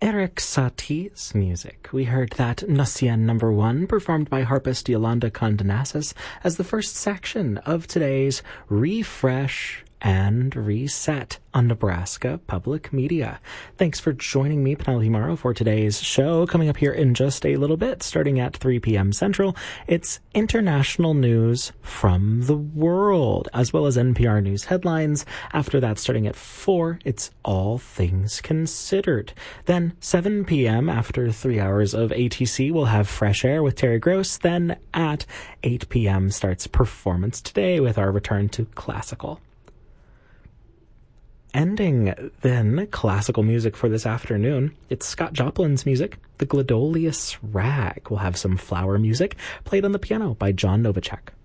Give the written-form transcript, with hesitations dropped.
Eric Satie's music. We heard that Nocien number 1, performed by harpist Yolanda Condenasis, as the first section of today's Refresh and Reset on Nebraska Public Media. Thanks for joining me, Penelope Morrow, for today's show. Coming up here in just a little bit, starting at 3 p.m. Central, it's international news from the world, as well as NPR News headlines. After that, starting at 4, it's All Things Considered. Then 7 p.m., after 3 hours of ATC, we'll have Fresh Air with Terry Gross. Then at 8 p.m. starts Performance Today with our return to classical. Ending, then, classical music for this afternoon. It's Scott Joplin's music, The Gladiolus Rag. We'll have some flower music played on the piano by John Novacek.